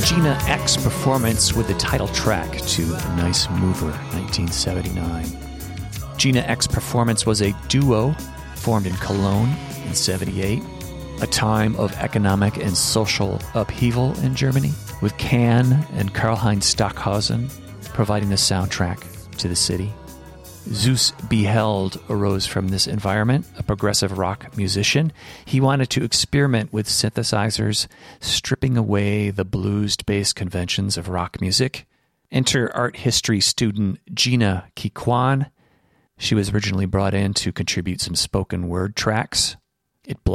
Gina X performance with the title track to Nice Mover, 1979. Gina X performance was a duo formed in Cologne in 78, a time of economic and social upheaval in Germany, with Can and Karlheinz Stockhausen providing the soundtrack to the city. Zeus Beheld arose from this environment, a progressive rock musician. He wanted to experiment with synthesizers, stripping away the blues-based conventions of rock music. Enter art history student Gina Kikwan. She was originally brought in to contribute some spoken word tracks. It